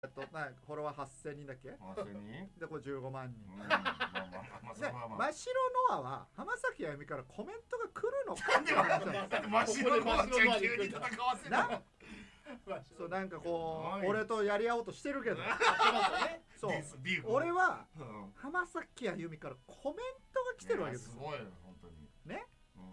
フォロワー8000人だっけ 8000人でこれ15万人、 で真っ白ノアは浜崎あゆみからコメントが来るのかなんで真っ白のちゃん急に戦わせるのそうなんかこう俺とやり合おうとしてるけどそう俺は浜崎あゆみからコメントが来てるわけですよ。 すごいよ本当にね、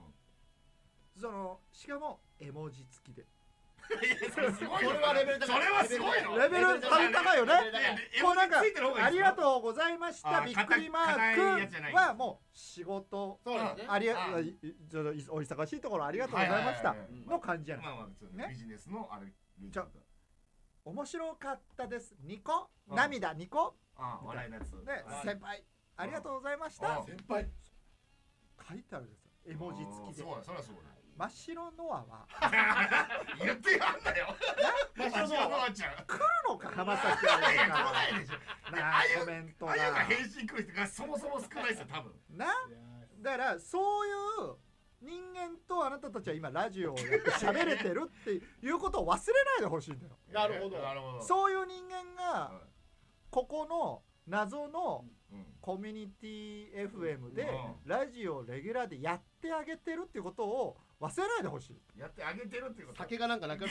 しかも絵文字付きでそれすごいよ。 それはレベル高い。 それはすごいの。 レベル高いよね。こうなんかありがう。 とうございましたびっくりマークはもう仕事お忙しいところありがとうございましたの感じじゃない。 まあまあ普通ねビジネスのあれ。 じゃ面白かったですニコ涙ニコ笑いのやつで先輩ありがとうございました先輩書いてあるんですよ絵文字付きで。 すごいそれはすごい。 真っ白ノアは言ってやんだよ。真っ白ノアちゃん来るのか浜崎あゆみ来ないでしょ。 なコメントがあゆが返信来る人がそもそも少ないですよ多分。 なだからそういう人間とあなたたちは今ラジオをやって喋れてるっていうことを忘れないでほしいんだよ。 なるほど。 そういう人間がここの謎のコミュニティ FM でラジオレギュラーでやってあげてるっていうことを忘れないでほしい。 やってあげてるっていうこと。 酒がなんかなくなっ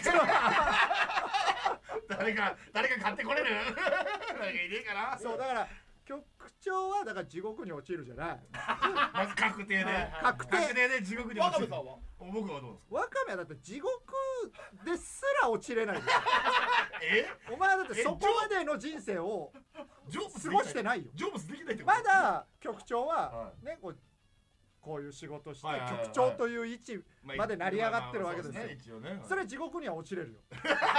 誰か買ってこれる誰かいねえかな。 そうだから局長はだから地獄に落ちるじゃない。 まず確定で確定で地獄に落ちる。 渡部さんは僕はどうですか。 ワカメはだって地獄ですら落ちれない。 えお前だってそこまでの人生を過ごしてないよ。 ジョブスできないってこと。 まだ局長はねこういう仕事して局長という位置まで成り上がってるわけですよ。それ地獄には落ちれるよ。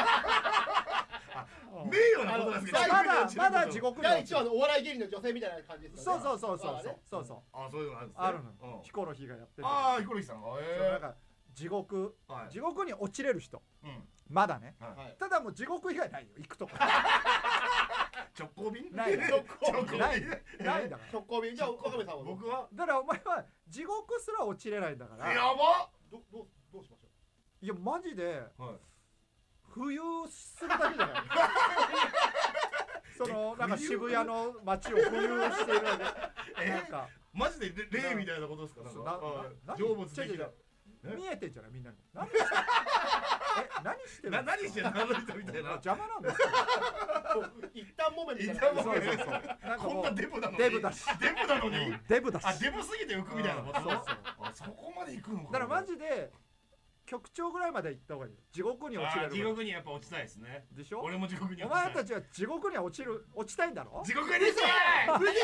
名誉なことですけどまだ地獄には第一話のお笑い芸人の女性みたいな感じですよね。 そうあそういうのあるのヒコロヒーがやってる。 ああヒコロヒーさんがなんか地獄に落ちれる人まだね。ただもう地獄以外ないよ行くとこ直行便ないんだから直行便。じゃあ岡部さんは僕はだからお前は地獄すら落ちれないんだからやばどうしましょう。 いやマジで浮遊するだけじゃないそのなんか渋谷の街を浮遊してるなんかマジで霊みたいなことですか。成仏できる見えてんじゃないみんなに。何してる何してるあの人みたいな邪魔なんですよ。 一旦もめみたいな。 こんなデブなのにデブだしデブだしデブすぎて浮くみたいなこと。そこまで行くのか。 だからマジで局長ぐらいまで行った方がいい。地獄に落ちれる。 地獄にやっぱ落ちたいですね。 でしょ。 俺も地獄にお前たちは地獄には落ちたいんだろ。 地獄にして落として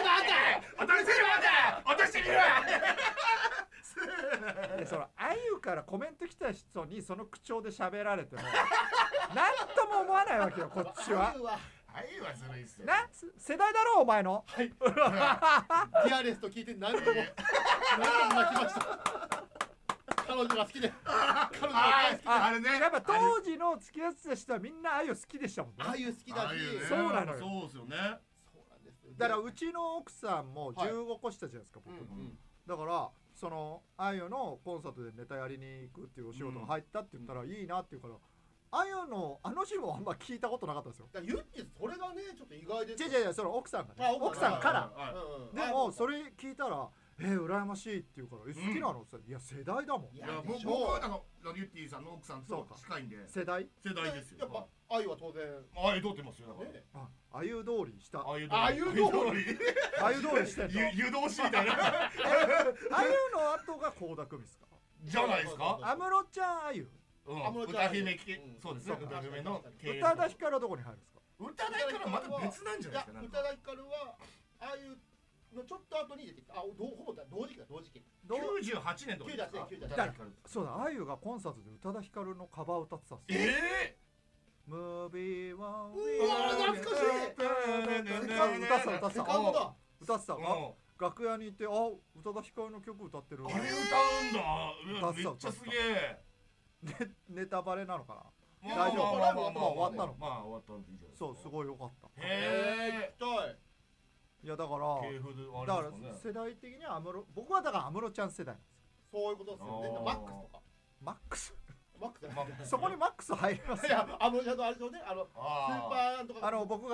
みろ。 そのあゆからコメント来た人にその口調で喋られても何とも思わないわけよこっちは。 あゆはずるいっすよ。 世代だろお前の。 ディアレスト聞いて何度も泣きました。彼女が好きであれねやっぱ当時の付き合ってた人はみんなあゆ好きでしたもんね。 あゆ好きだしそうなのよ。 そうですよね。 だからうちの奥さんも15個下じゃないですか僕。だからそのあゆのコンサートでネタやりに行くっていうお仕事が入ったって言ったらいいなって言うからあゆのあの字もあんま聞いたことなかったんですよ。 ゆってそれがねちょっと意外です。 違うその奥さんがね奥さんからでもそれ聞いたら羨ましいって言うから好きなのって言ったらいや世代だもん。 いや僕はゆってぃさんの奥さんと近いんで世代ですよ。 やっぱあゆは当然あゆ通ってますよ。 あゆ通りしたあゆ通りしてんの湯通しみたいな。 あゆの後が倖田來未ですか。 じゃないですか。 安室ちゃんあゆ歌姫そうですね。歌姫の宇多田ヒカルはどこに入るんですか。 宇多田ヒカルはまた別なんじゃないですか。 宇多田ヒカルはあゆのちょっと後に出てきた。ほぼ同時期 98年とかそうだあゆがコンサートで宇多田ヒカルのカバー歌ってたんですよ。ムービーワンウィー懐かしい。 歌ってた楽屋にいて宇多田ヒカルの曲歌ってる。 あれ歌うんだ。めっちゃすげえ。 ネタバレなのかな。 大丈夫。終わったの。 まあ終わったんでいいじゃないですか。 そうすごい良かった。 へえ。聞きたい。 いやだから世代的には僕はだから安室ちゃん世代なんですよ。 そういうことですよね。マックスとか。 マックスマックスそこにマックス入りますいやあれでしょねスーあーパーなんとか僕が